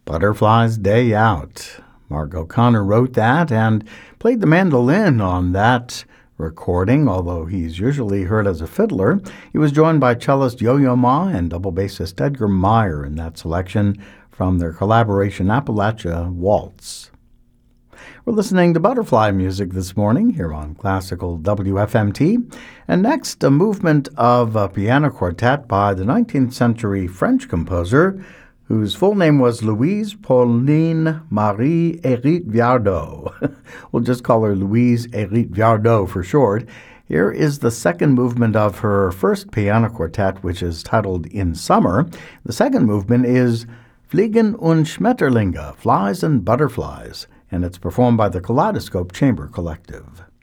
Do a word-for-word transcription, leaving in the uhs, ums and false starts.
Butterfly's Day Out. Mark O'Connor wrote that and played the mandolin on that recording, although he's usually heard as a fiddler. He was joined by cellist Yo-Yo Ma and double bassist Edgar Meyer in that selection from their collaboration Appalachia Waltz. We're listening to Butterfly music this morning here on Classical W F M T. And next, a movement of a piano quartet by the nineteenth century French composer whose full name was Louise Pauline Marie Hérite Viardot. We'll just call her Louise Hérite Viardot for short. Here is the second movement of her first piano quartet, which is titled In Summer. The second movement is Fliegen und Schmetterlinge, Flies and Butterflies, and it's performed by the Kaleidoscope Chamber Collective.